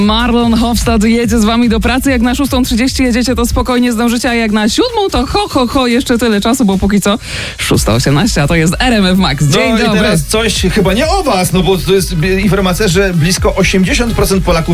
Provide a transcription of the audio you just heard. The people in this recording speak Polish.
Marlon Hofstad jedzie z wami do pracy. Jak na 6:30 jedziecie, to spokojnie zdążycie, a jak na 7:00, to ho, jeszcze tyle czasu, bo póki co 6:18, a to jest RMF Max. Dzień dobry. I teraz coś chyba nie o was, no bo to jest informacja, że blisko 80% Polaków